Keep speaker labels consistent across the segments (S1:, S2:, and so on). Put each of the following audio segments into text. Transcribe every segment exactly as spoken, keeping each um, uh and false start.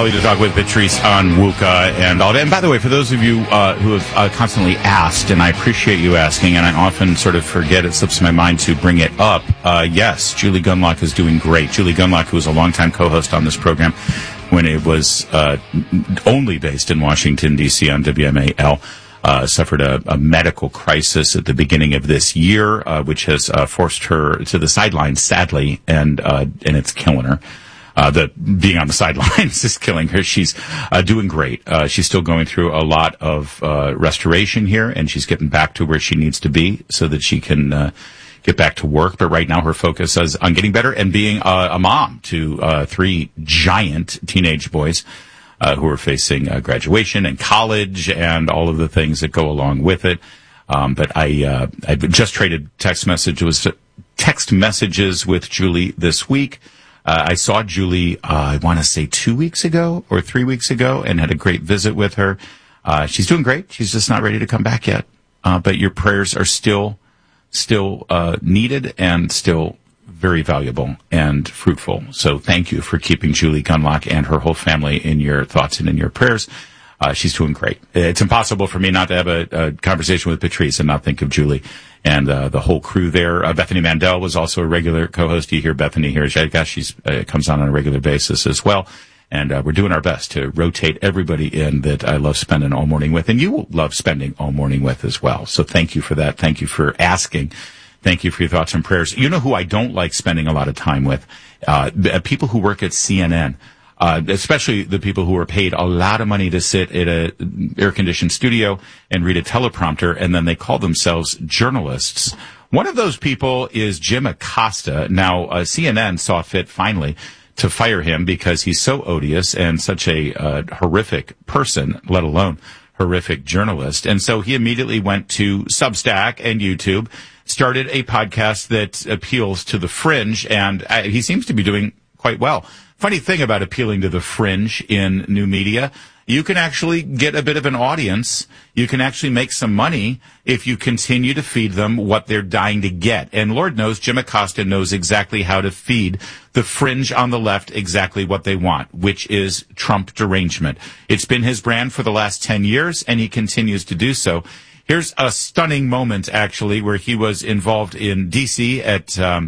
S1: Pauly to talk with Patrice Onwuka and all that. And by the way, for those of you uh, who have uh, constantly asked, and I appreciate you asking, and I often sort of forget, it slips my mind to bring it up. Uh, yes, Julie Gunlock is doing great. Julie Gunlock, who was a longtime co-host on this program when it was uh, only based in Washington, D C on W M A L, uh, suffered a, a medical crisis at the beginning of this year, uh, which has uh, forced her to the sidelines, sadly, and uh, and it's killing her. Uh, the being on the sidelines is killing her. She's uh, doing great. Uh, she's still going through a lot of uh, restoration here, and she's getting back to where she needs to be so that she can uh, get back to work. But right now, her focus is on getting better and being uh, a mom to uh, three giant teenage boys uh, who are facing uh, graduation and college and all of the things that go along with it. Um, but I uh, I just traded text messages text messages with Julie this week. Uh, I saw Julie, uh, I want to say two weeks ago or three weeks ago and had a great visit with her. Uh, she's doing great. She's just not ready to come back yet. Uh, but your prayers are still, still, uh, needed and still very valuable and fruitful. So thank you for keeping Julie Gunlock and her whole family in your thoughts and in your prayers. Uh, she's doing great. It's impossible for me not to have a, a conversation with Patrice and not think of Julie and uh, the whole crew there. Uh, Bethany Mandel was also a regular co-host. You hear Bethany here. I guess she's uh, comes on on a regular basis as well. And uh, we're doing our best to rotate everybody in that I love spending all morning with, and you love spending all morning with as well. So thank you for that. Thank you for asking. Thank you for your thoughts and prayers. You know who I don't like spending a lot of time with? Uh, the, uh, people who work at C N N. Uh, especially the people who are paid a lot of money to sit at a air-conditioned studio and read a teleprompter, and then they call themselves journalists. One of those people is Jim Acosta. Now, uh, C N N saw fit finally to fire him because he's so odious and such a uh, horrific person, let alone horrific journalist. And so he immediately went to Substack and YouTube, started a podcast that appeals to the fringe, and uh, he seems to be doing quite well. Funny thing about appealing to the fringe in new media, you can actually get a bit of an audience. You can actually make some money if you continue to feed them what they're dying to get. And Lord knows Jim Acosta knows exactly how to feed the fringe on the left exactly what they want, which is Trump derangement. It's been his brand for the last ten years, and he continues to do so. Here's a stunning moment, actually, where he was involved in D C at... Um,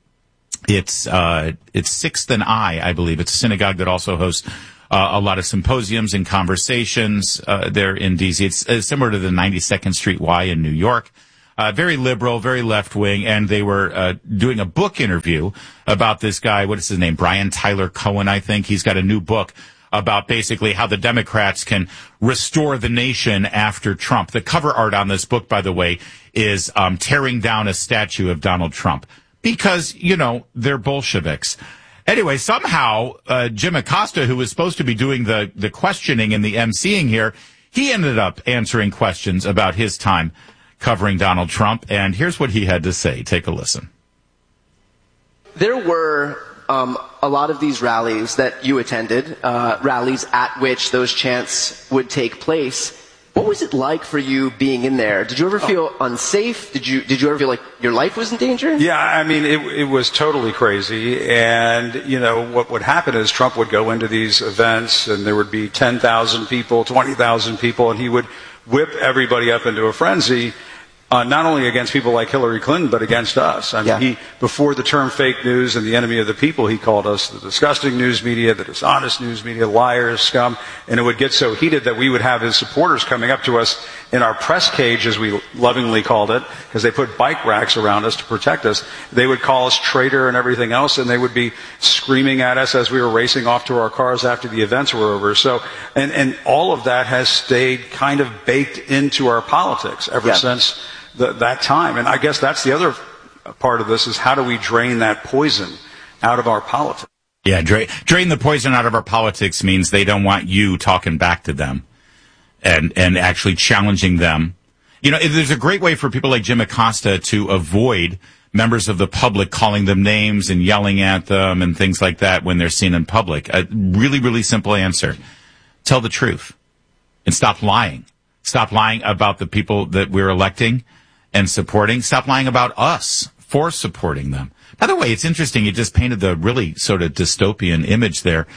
S1: It's uh, it's Sixth and I, I believe. It's a synagogue that also hosts uh, a lot of symposiums and conversations uh, there in D C. It's uh, similar to the ninety-second Street Y in New York. Uh, very liberal, very left-wing, and they were uh, doing a book interview about this guy. What is his name? Brian Tyler Cohen, I think. He's got a new book about basically how the Democrats can restore the nation after Trump. The cover art on this book, by the way, is um, tearing down a statue of Donald Trump. Because, you know, they're Bolsheviks. Anyway, somehow, uh, Jim Acosta, who was supposed to be doing the, the questioning and the emceeing here, he ended up answering questions about his time covering Donald Trump. And here's what he had to say. Take a listen.
S2: There were um, a lot of these rallies that you attended, uh, rallies at which those chants would take place. What was it like for you being in there? Did you ever feel oh. unsafe? Did you did you ever feel like your life was in danger?
S3: Yeah, I mean, it, it was totally crazy. And, you know, what would happen is Trump would go into these events and there would be ten thousand people, twenty thousand people, and he would whip everybody up into a frenzy. Uh, not only against people like Hillary Clinton, but against us. I mean,
S2: yeah.
S3: he, before the term fake news and the enemy of the people, he called us the disgusting news media, the dishonest news media, liars, scum, and it would get so heated that we would have his supporters coming up to us in our press cage, as we lovingly called it, because they put bike racks around us to protect us. They would call us traitor and everything else, and they would be screaming at us as we were racing off to our cars after the events were over. So, and, and all of that has stayed kind of baked into our politics ever
S2: yeah.
S3: since The, that time. And I guess that's the other part of this is how do we drain that poison out of our politics?
S1: Yeah, drain, drain the poison out of our politics means they don't want you talking back to them and, and actually challenging them. You know, there's a great way for people like Jim Acosta to avoid members of the public calling them names and yelling at them and things like that when they're seen in public. A really, really simple answer. Tell the truth and stop lying. Stop lying about the people that we're electing and supporting. Stop lying about us for supporting them. By the way, it's interesting. You just painted the really sort of dystopian image there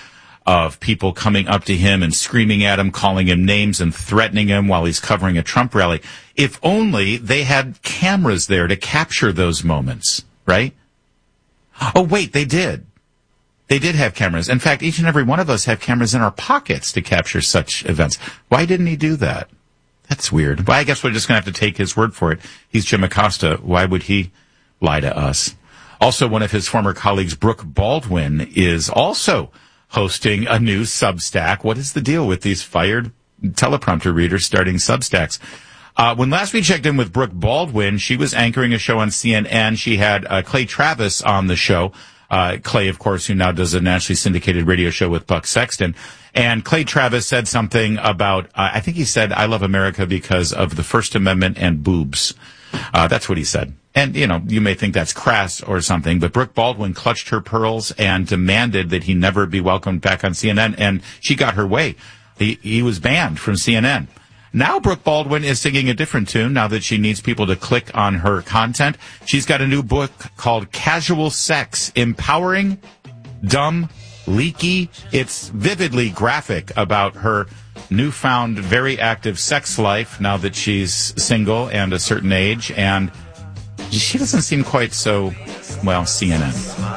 S1: of people coming up to him and screaming at him, calling him names and threatening him while he's covering a Trump rally. If only they had cameras there to capture those moments, right? Oh, wait, they did. They did have cameras. In fact, each and every one of us have cameras in our pockets to capture such events. Why didn't he do that? That's weird. Well, I guess we're just going to have to take his word for it. He's Jim Acosta. Why would he lie to us? Also, one of his former colleagues, Brooke Baldwin, is also hosting a new Substack. What is the deal with these fired teleprompter readers starting Substacks? Uh, when last we checked in with Brooke Baldwin, she was anchoring a show on C N N. She had uh, Clay Travis on the show. Uh, Clay, of course, who now does a nationally syndicated radio show with Buck Sexton. And Clay Travis said something about, uh, I think he said, I love America because of the First Amendment and boobs. Uh, that's what he said. And, you know, you may think that's crass or something, but Brooke Baldwin clutched her pearls and demanded that he never be welcomed back on C N N, and she got her way. He, he was banned from C N N. Now Brooke Baldwin is singing a different tune now that she needs people to click on her content. She's got a new book called Casual Sex, Empowering, Dumb, Leaky. It's vividly graphic about her newfound, very active sex life now that she's single and a certain age, and she doesn't seem quite so, well, C N N.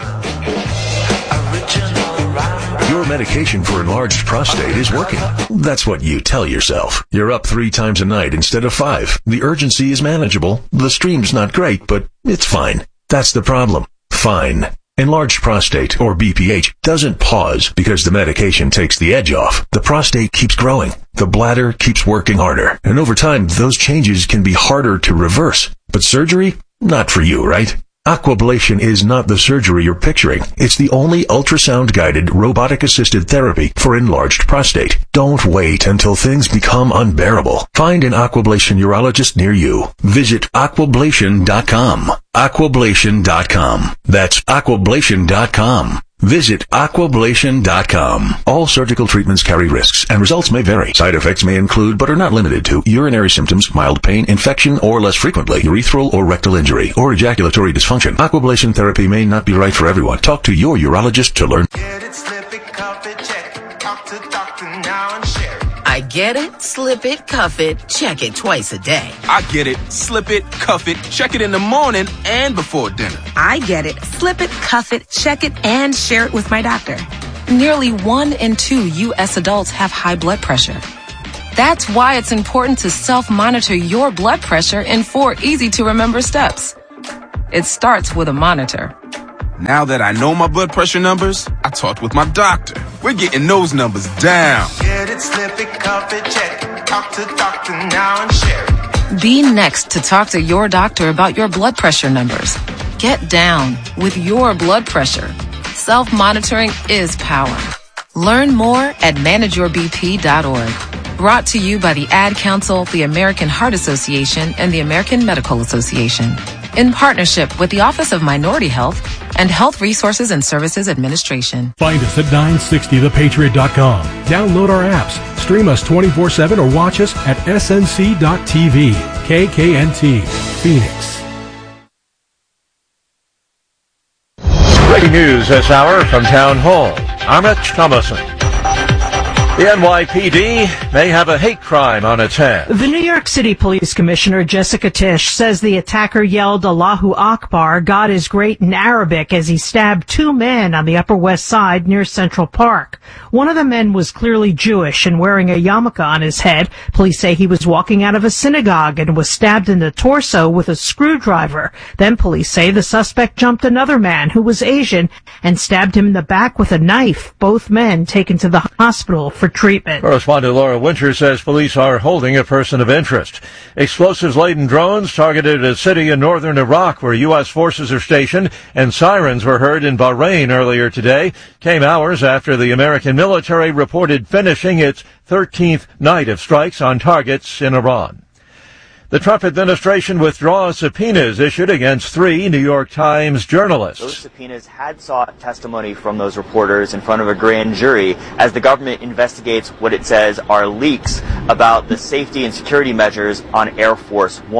S4: Your medication for enlarged prostate is working. That's what you tell yourself. You're up three times a night instead of five. The urgency is manageable. The stream's not great, but it's fine. That's the problem. Fine. Enlarged prostate, or B P H, doesn't pause because the medication takes the edge off. The prostate keeps growing. The bladder keeps working harder. And over time, those changes can be harder to reverse. But surgery? Not for you, right? Aquablation is not the surgery you're picturing. It's the only ultrasound-guided, robotic-assisted therapy for enlarged prostate. Don't wait until things become unbearable. Find an Aquablation urologist near you. Visit aquablation dot com. aquablation dot com. That's aquablation dot com. Visit aquablation dot com. All surgical treatments carry risks, and results may vary. Side effects may include, but are not limited to, urinary symptoms, mild pain, infection, or less frequently, urethral or rectal injury, or ejaculatory dysfunction. Aquablation therapy may not be right for everyone. Talk to your urologist to learn.
S5: Get it, slip it, cuff it, check it. Talk to doctor now and share it.
S6: I get it, slip it, cuff it, check it twice a day.
S7: I get it, slip it, cuff it, check it in the morning and before dinner.
S8: I get it, slip it, cuff it, check it, and share it with my doctor. Nearly one in two U S adults have high blood pressure. That's why it's important to self-monitor your blood pressure in four easy-to-remember steps. It starts with a monitor.
S7: Now that I know my blood pressure numbers, I talked with my doctor. We're getting those numbers down.
S5: Get it, slip it, cuff it, check it. Talk to doctor now and share it.
S8: Be next to talk to your doctor about your blood pressure numbers. Get down with your blood pressure. Self-monitoring is power. Learn more at manage your b p dot org. Brought to you by the Ad Council, the American Heart Association, and the American Medical Association. In partnership with the Office of Minority Health and Health Resources and Services Administration.
S9: Find us at nine sixty the patriot dot com. Download our apps, stream us twenty-four seven, or watch us at s n c dot t v. K K N T, Phoenix.
S10: Breaking news this hour from Town Hall. I'm Rich Thomason. The N Y P D may have a hate crime on its hands.
S11: The New York City Police Commissioner Jessica Tisch says the attacker yelled Allahu Akbar, God is great, in Arabic as he stabbed two men on the Upper West Side near Central Park. One of the men was clearly Jewish and wearing a yarmulke on his head. Police say he was walking out of a synagogue and was stabbed in the torso with a screwdriver. Then police say the suspect jumped another man who was Asian and stabbed him in the back with a knife. Both men taken to the hospital for treatment.
S10: Correspondent Laura Winter says police are holding a person of interest. Explosives-laden drones targeted a city in northern Iraq where U S forces are stationed, and sirens were heard in Bahrain earlier today. Came hours after the American military reported finishing its thirteenth night of strikes on targets in Iran. The Trump administration withdraws subpoenas issued against three New York Times journalists.
S12: Those subpoenas had sought testimony from those reporters in front of a grand jury as the government investigates what it says are leaks about the safety and security measures on Air Force One.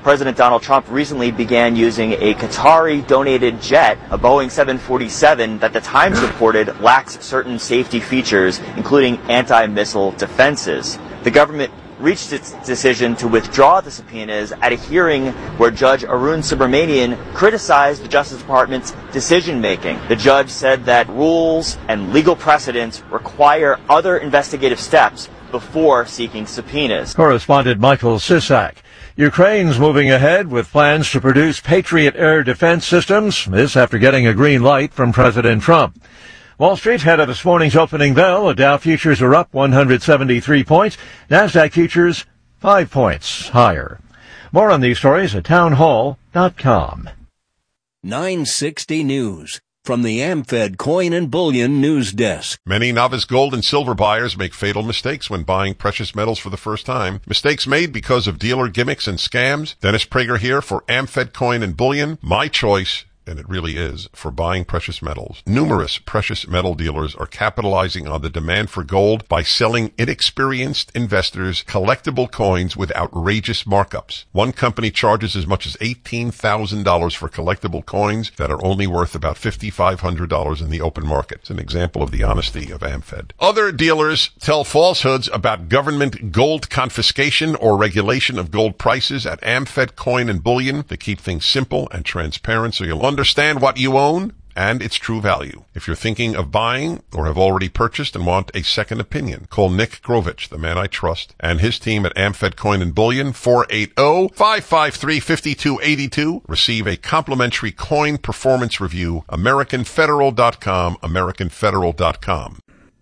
S12: President Donald Trump recently began using a Qatari-donated jet, a Boeing seven forty-seven, that the Times reported lacks certain safety features, including anti-missile defenses. The government reached its decision to withdraw the subpoenas at a hearing where Judge Arun Subramanian criticized the Justice Department's decision-making. The judge said that rules and legal precedents require other investigative steps before seeking subpoenas.
S10: Correspondent Michael Sisak. Ukraine's moving ahead with plans to produce Patriot air defense systems, this after getting a green light from President Trump. Wall Street had of this morning's opening bell. The Dow futures are up one hundred seventy-three points. NASDAQ futures five points higher. More on these stories at townhall dot com.
S13: nine sixty News. From the AmFed Coin and Bullion News Desk.
S14: Many novice gold and silver buyers make fatal mistakes when buying precious metals for the first time. Mistakes made because of dealer gimmicks and scams. Dennis Prager here for AmFed Coin and Bullion. My choice, and it really is, for buying precious metals. Numerous precious metal dealers are capitalizing on the demand for gold by selling inexperienced investors collectible coins with outrageous markups. One company charges as much as eighteen thousand dollars for collectible coins that are only worth about five thousand five hundred dollars in the open market. It's an example of the honesty of AmFed. Other dealers tell falsehoods about government gold confiscation or regulation of gold prices at AmFed Coin and Bullion to keep things simple and transparent so you'll understand what you own and its true value. If you're thinking of buying or have already purchased and want a second opinion, call Nick Grovich, the man I trust, and his team at AmFed Coin and Bullion, four eight zero, five five three, five two eight two. Receive a complimentary coin performance review. American Federal dot com, American Federal dot com.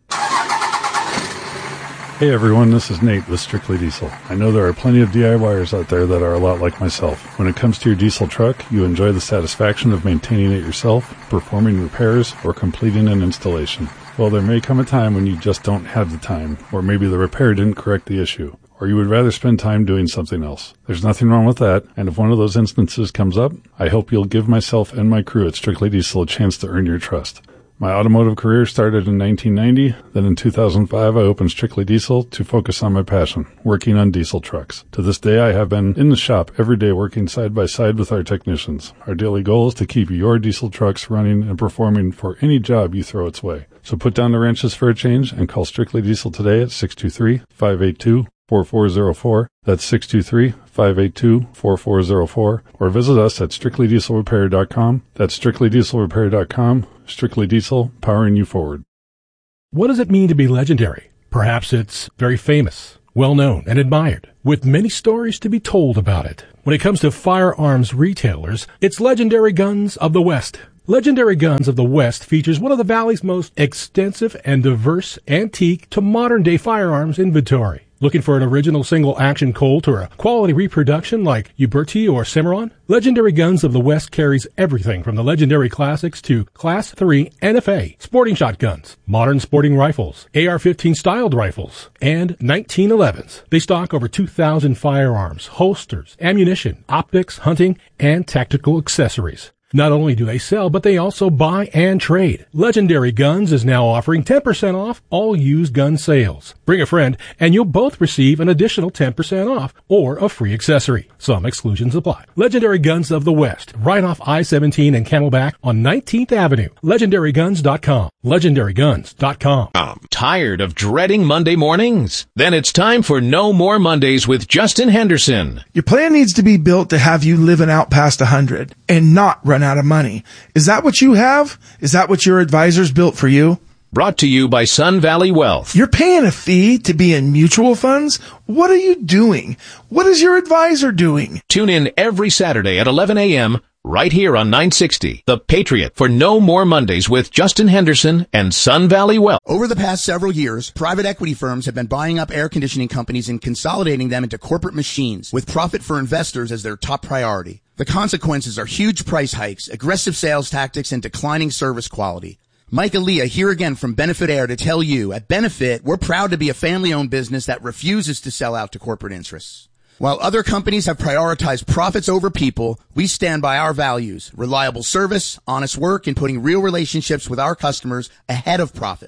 S15: Hey everyone, this is Nate with Strictly Diesel. I know there are plenty of DIYers out there that are a lot like myself. When it comes to your diesel truck, you enjoy the satisfaction of maintaining it yourself, performing repairs, or completing an installation. Well, there may come a time when you just don't have the time, or maybe the repair didn't correct the issue, or you would rather spend time doing something else. There's nothing wrong with that, and if one of those instances comes up, I hope you'll give myself and my crew at Strictly Diesel a chance to earn your trust. My automotive career started in nineteen ninety. Then in two thousand five, I opened Strictly Diesel to focus on my passion, working on diesel trucks. To this day, I have been in the shop every day working side by side with our technicians. Our daily goal is to keep your diesel trucks running and performing for any job you throw its way. So put down the wrenches for a change and call Strictly Diesel today at six two three, five eight two, four four zero four. That's six two three, five eight two, four four zero four. Or visit us at strictly diesel repair dot com. That's strictly diesel repair dot com. Strictly Diesel, powering you forward.
S9: What does it mean to be legendary? Perhaps it's very famous, well-known, and admired, with many stories to be told about it. When it comes to firearms retailers, it's Legendary Guns of the West. Legendary Guns of the West features one of the Valley's most extensive and diverse antique to modern-day firearms inventory. Looking for an original single-action Colt or a quality reproduction like Uberti or Cimarron? Legendary Guns of the West carries everything from the legendary classics to Class three N F A, sporting shotguns, modern sporting rifles, A R fifteen styled rifles, and nineteen elevens. They stock over two thousand firearms, holsters, ammunition, optics, hunting, and tactical accessories. Not only do they sell, but they also buy and trade. Legendary Guns is now offering ten percent off all used gun sales. Bring a friend, and you'll both receive an additional ten percent off or a free accessory. Some exclusions apply. Legendary Guns of the West, right off I seventeen and Camelback on nineteenth Avenue. legendary guns dot com. legendary guns dot com.
S16: Tired of dreading Monday mornings? Then it's time for No More Mondays with Justin Henderson.
S17: Your plan needs to be built to have you living out past one hundred and not run out of money. Is that what you have? Is that what your advisors built for you?
S16: Brought to you by Sun Valley Wealth.
S17: You're paying a fee to be in mutual funds? What are you doing? What is your advisor doing?
S16: Tune in every Saturday at eleven a.m. right here on nine sixty, The Patriot, for No More Mondays with Justin Henderson and Sun Valley Wealth.
S18: Over the past several years, private equity firms have been buying up air conditioning companies and consolidating them into corporate machines with profit for investors as their top priority. The consequences are huge price hikes, aggressive sales tactics, and declining service quality. Mike Aaliyah here again from Benefit Air to tell you, at Benefit, we're proud to be a family-owned business that refuses to sell out to corporate interests. While other companies have prioritized profits over people, we stand by our values, reliable service, honest work, and putting real relationships with our customers ahead of profits.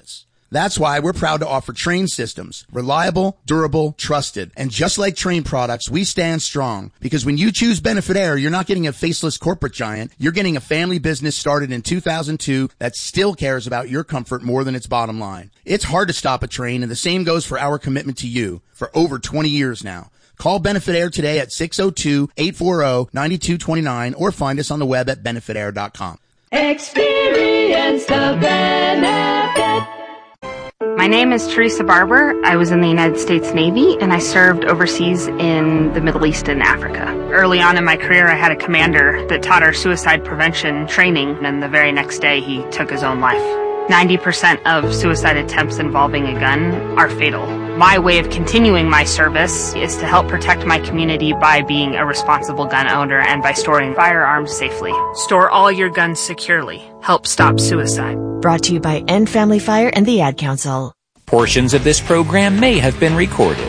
S18: That's why we're proud to offer Trane systems. Reliable, durable, trusted. And just like Trane products, we stand strong. Because when you choose Benefit Air, you're not getting a faceless corporate giant. You're getting a family business started in two thousand two that still cares about your comfort more than its bottom line. It's hard to stop a train, and the same goes for our commitment to you for over twenty years now. Call Benefit Air today at six oh two, eight four zero, nine two two nine or find us on the web at benefit air dot com.
S19: Experience the benefit.
S20: My name is Teresa Barber. I was in the United States Navy, and I served overseas in the Middle East and Africa. Early on in my career, I had a commander that taught our suicide prevention training, and the very next day, he took his own life. ninety percent of suicide attempts involving a gun are fatal. My way of continuing my service is to help protect my community by being a responsible gun owner and by storing firearms safely. Store all your guns securely. Help stop suicide.
S21: Brought to you by End Family Fire and the Ad Council.
S22: Portions of this program may have been recorded.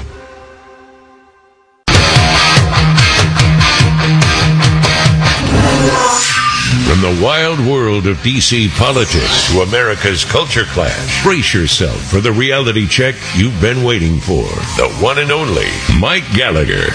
S23: From the wild world of D C politics to America's culture clash, brace yourself for the reality check you've been waiting for. The one and only Mike Gallagher.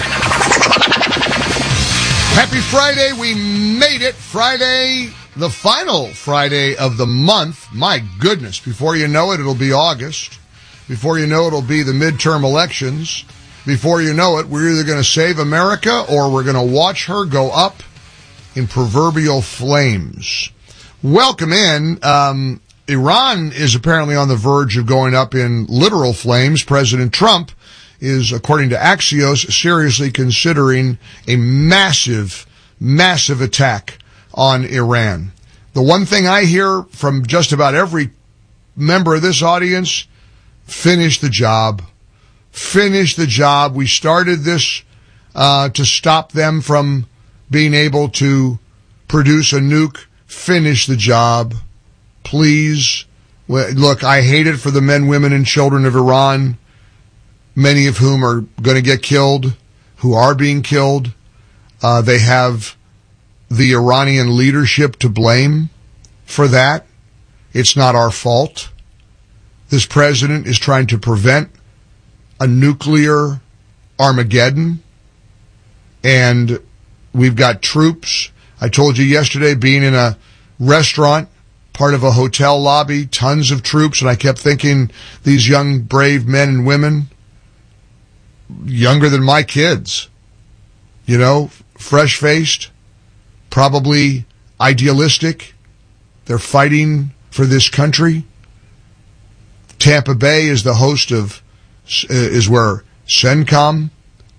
S24: Happy Friday. We made it. Friday, the final Friday of the month. My goodness. Before you know it, it'll be August. Before you know it, it'll be the midterm elections. Before you know it, we're either going to save America or we're going to watch her go up in proverbial flames. Welcome in. Um, Iran is apparently on the verge of going up in literal flames. President Trump is, according to Axios, seriously considering a massive, massive attack on Iran. The one thing I hear from just about every member of this audience, finish the job. Finish the job. We started this uh, to stop them from being able to produce a nuke. Finish the job. Please. Look, I hate it for the men, women, and children of Iran, many of whom are going to get killed, who are being killed. Uh, they have the Iranian leadership to blame for that. It's not our fault. This president is trying to prevent a nuclear Armageddon, and we've got troops. I told you yesterday, being in a restaurant, part of a hotel lobby, tons of troops, and I kept thinking, these young, brave men and women, younger than my kids, you know, fresh-faced, probably idealistic. They're fighting for this country. Tampa Bay is the host of, is where CENTCOM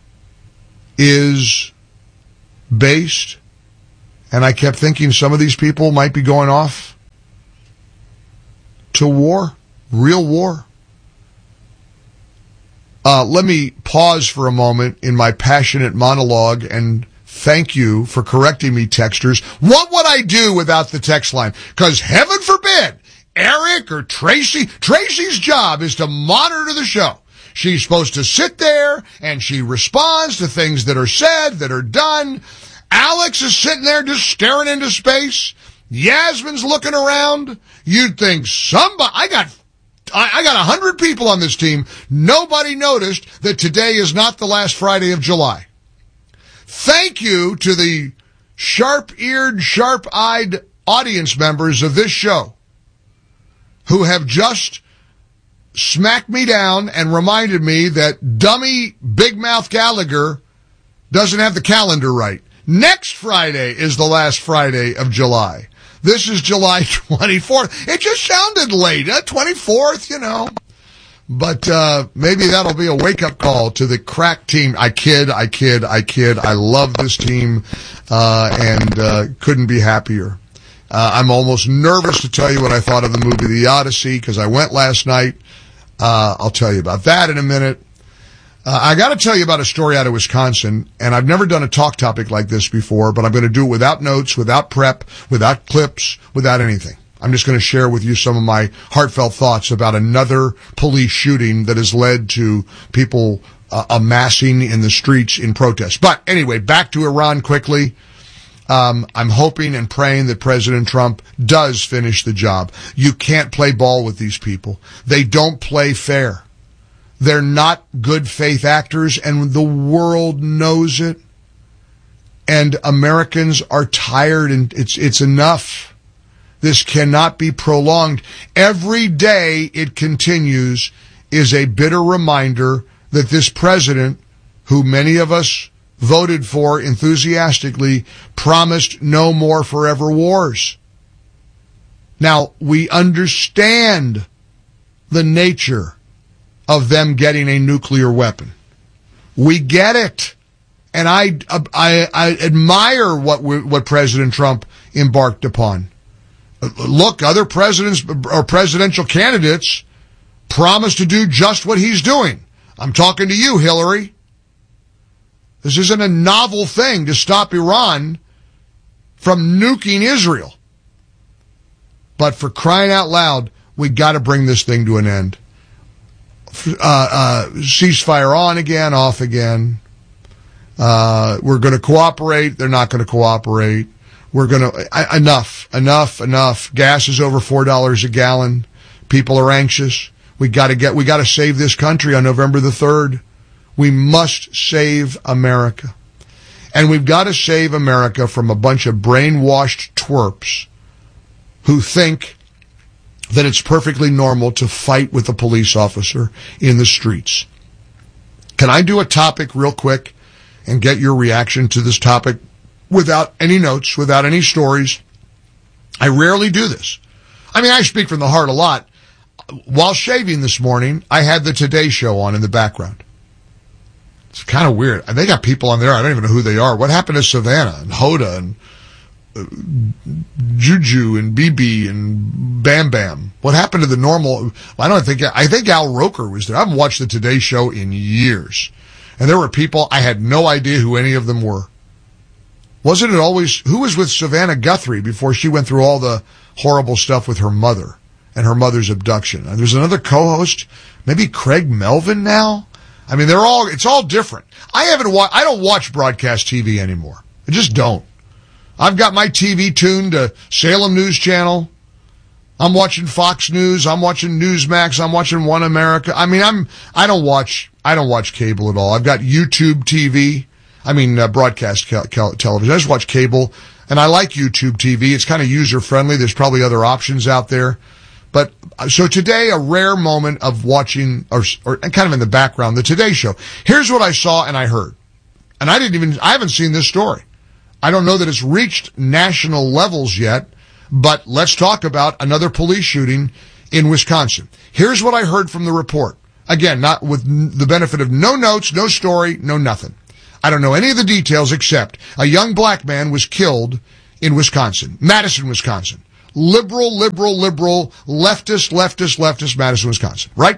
S24: is based. And I kept thinking some of these people might be going off to war, real war. Uh, let me pause for a moment in my passionate monologue and thank you for correcting me, texters. What would I do without the text line? Because heaven forbid, Eric or Tracy, Tracy's job is to monitor the show. She's supposed to sit there and she responds to things that are said, that are done. Alex is sitting there just staring into space. Yasmin's looking around. You'd think somebody, I got, I, I got a hundred people on this team. Nobody noticed that today is not the last Friday of July. Thank you to the sharp-eared, sharp-eyed audience members of this show who have just smacked me down and reminded me that dummy Big Mouth Gallagher doesn't have the calendar right. Next Friday is the last Friday of July. This is July twenty-fourth. It just sounded late. Uh, twenty-fourth, you know. But uh maybe that'll be a wake-up call to the crack team. I kid, I kid, I kid. I love this team uh and uh couldn't be happier. Uh I'm almost nervous to tell you what I thought of the movie The Odyssey, because I went last night. Uh I'll tell you about that in a minute. Uh, I got to tell you about a story out of Wisconsin, and I've never done a talk topic like this before, but I'm going to do it without notes, without prep, without clips, without anything. I'm just going to share with you some of my heartfelt thoughts about another police shooting that has led to people uh, amassing in the streets in protest. But anyway, back to Iran quickly. Um, I'm hoping and praying that President Trump does finish the job. You can't play ball with these people. They don't play fair. They're not good faith actors, and the world knows it. And Americans are tired, and it's it's enough. This cannot be prolonged. Every day it continues is a bitter reminder that this president, who many of us voted for enthusiastically, promised no more forever wars. Now, we understand the nature of them getting a nuclear weapon. We get it. And I, I, I admire what we, what President Trump embarked upon. Look, other presidents or presidential candidates promised to do just what he's doing. I'm talking to you, Hillary. This isn't a novel thing to stop Iran from nuking Israel. But for crying out loud, we got to bring this thing to an end. Uh, uh, ceasefire on again, off again. Uh, we're going to cooperate. They're not going to cooperate. We're going to, uh, enough, enough, enough. Gas is over four dollars a gallon. People are anxious. We got to get, we got to save this country on November the third. We must save America. And we've got to save America from a bunch of brainwashed twerps who think that it's perfectly normal to fight with a police officer in the streets. Can I do a topic real quick and get your reaction to this topic without any notes, without any stories? I rarely do this. I mean, I speak from the heart a lot. While shaving this morning, I had the Today Show on in the background. It's kind of weird. They got people on there, I don't even know who they are. What happened to Savannah and Hoda and uh, Juju and B B and Bam Bam? What happened to the normal? I don't think, I think Al Roker was there. I haven't watched the Today Show in years. And there were people, I had no idea who any of them were. Wasn't it always, who was with Savannah Guthrie before she went through all the horrible stuff with her mother and her mother's abduction? And there's another co-host, maybe Craig Melvin now? I mean, they're all, it's all different. I haven't wa- I don't watch broadcast T V anymore. I just don't. I've got my T V tuned to Salem News Channel. I'm watching Fox News. I'm watching Newsmax. I'm watching One America. I mean, I'm, I don't watch, I don't watch cable at all. I've got YouTube T V. I mean, uh, broadcast ca- ca- television. I just watch cable, and I like YouTube T V. It's kind of user-friendly. There's probably other options out there. But, so today, a rare moment of watching, or, or kind of in the background, the Today Show. Here's what I saw and I heard. And I didn't even, I haven't seen this story. I don't know that it's reached national levels yet, but let's talk about another police shooting in Wisconsin. Here's what I heard from the report. Again, not with the benefit of no notes, no story, no nothing. I don't know any of the details except a young black man was killed in Wisconsin, Madison, Wisconsin. Liberal, liberal, liberal, leftist, leftist, leftist, Madison, Wisconsin, right?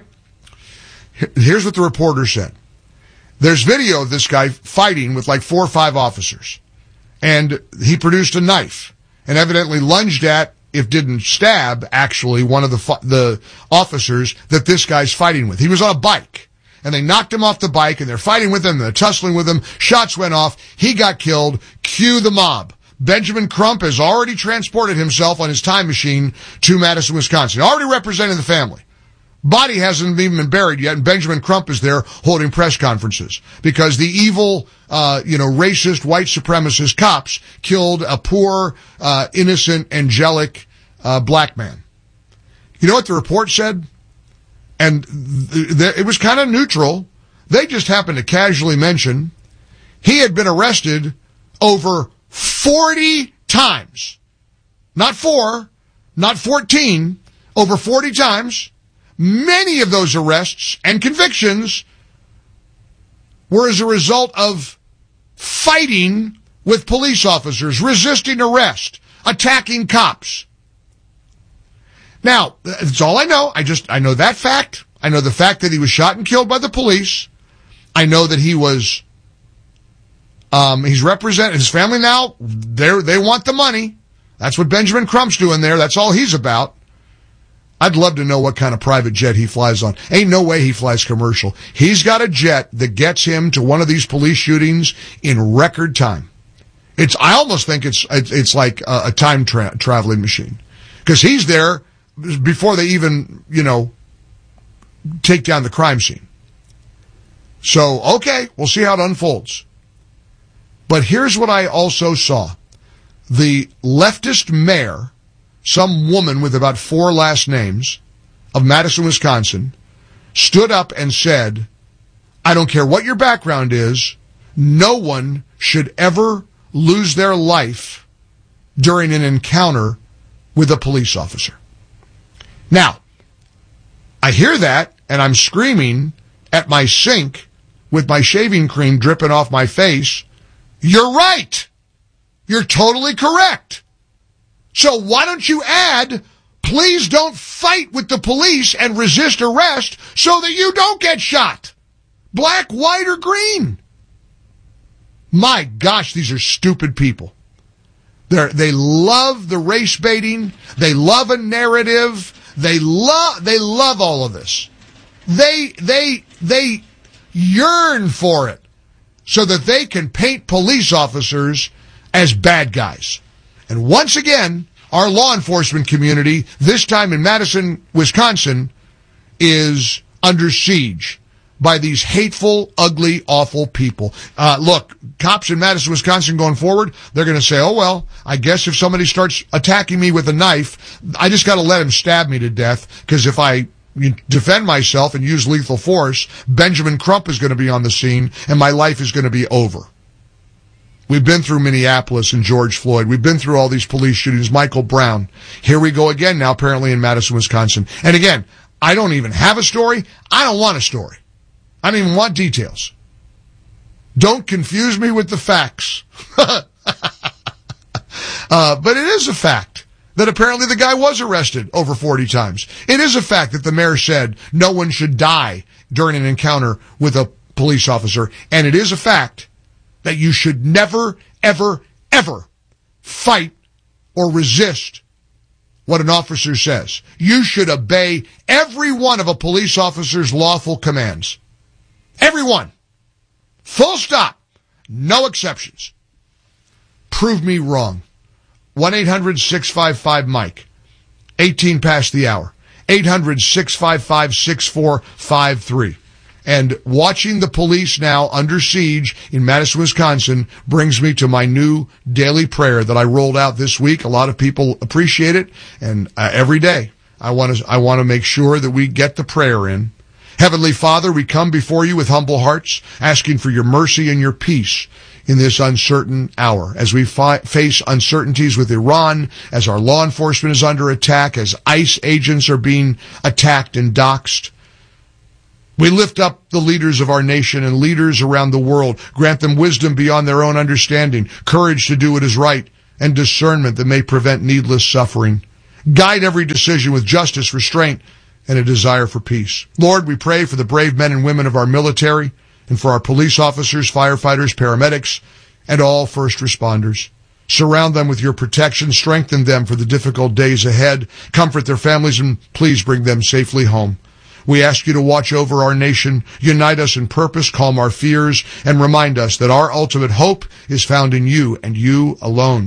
S24: Here's what the reporter said. There's video of this guy fighting with like four or five officers. And he produced a knife and evidently lunged at, if didn't stab, actually, one of the the officers that this guy's fighting with. He was on a bike. And they knocked him off the bike, and they're fighting with him, they're tussling with him. Shots went off. He got killed. Cue the mob. Benjamin Crump has already transported himself on his time machine to Madison, Wisconsin. Already representing the family. Body hasn't even been buried yet, and Benjamin Crump is there holding press conferences because the evil, uh, you know, racist, white supremacist cops killed a poor, uh, innocent, angelic, uh, black man. You know what the report said? And th- th- it was kind of neutral. They just happened to casually mention he had been arrested over forty times. Not four, not fourteen, over forty times. Many of those arrests and convictions were as a result of fighting with police officers, resisting arrest, attacking cops. Now, that's all I know. I just, I know that fact. I know the fact that he was shot and killed by the police. I know that he was, um, he's represented, his family now, they they want the money. That's what Benjamin Crump's doing there. That's all he's about. I'd love to know what kind of private jet he flies on. Ain't no way he flies commercial. He's got a jet that gets him to one of these police shootings in record time. It's, I almost think it's, it's like a, a time tra- traveling machine. Because he's there before they even, you know, take down the crime scene. So, okay, we'll see how it unfolds. But here's what I also saw. The leftist mayor, some woman with about four last names of Madison, Wisconsin, stood up and said, I don't care what your background is, no one should ever lose their life during an encounter with a police officer. Now, I hear that, and I'm screaming at my sink with my shaving cream dripping off my face. You're right. You're totally correct. So why don't you add, please don't fight with the police and resist arrest so that you don't get shot? Black, white, or green? My gosh, these are stupid people. They're, they love the race baiting. They love a narrative. They love, they love all of this. They, they, they yearn for it so that they can paint police officers as bad guys. And once again, our law enforcement community, this time in Madison, Wisconsin, is under siege by these hateful, ugly, awful people. Uh, look, cops in Madison, Wisconsin going forward, they're going to say, oh, well, I guess if somebody starts attacking me with a knife, I just got to let him stab me to death, because if I defend myself and use lethal force, Benjamin Crump is going to be on the scene, and my life is going to be over. We've been through Minneapolis and George Floyd. We've been through all these police shootings, Michael Brown. Here we go again now, apparently in Madison, Wisconsin. And again, I don't even have a story. I don't want a story. I don't even want details. Don't confuse me with the facts. uh, but it is a fact that apparently the guy was arrested over forty times. It is a fact that the mayor said no one should die during an encounter with a police officer. And it is a fact that you should never, ever, ever fight or resist what an officer says. You should obey every one of a police officer's lawful commands. Every one. Full stop. No exceptions. Prove me wrong. one eight hundred six five five Mike. eighteen past the hour. eight hundred six five five six four five three. And watching the police now under siege in Madison, Wisconsin brings me to my new daily prayer that I rolled out this week. A lot of people appreciate it, and uh, every day I want to I want to make sure that we get the prayer in. Heavenly Father, we come before you with humble hearts, asking for your mercy and your peace in this uncertain hour. As we fi- face uncertainties with Iran, as our law enforcement is under attack, as ICE agents are being attacked and doxxed, we lift up the leaders of our nation and leaders around the world. Grant them wisdom beyond their own understanding, courage to do what is right, and discernment that may prevent needless suffering. Guide every decision with justice, restraint, and a desire for peace. Lord, we pray for the brave men and women of our military and for our police officers, firefighters, paramedics, and all first responders. Surround them with your protection, strengthen them for the difficult days ahead, comfort their families, and please bring them safely home. We ask you to watch over our nation, unite us in purpose, calm our fears, and remind us that our ultimate hope is found in you and you alone.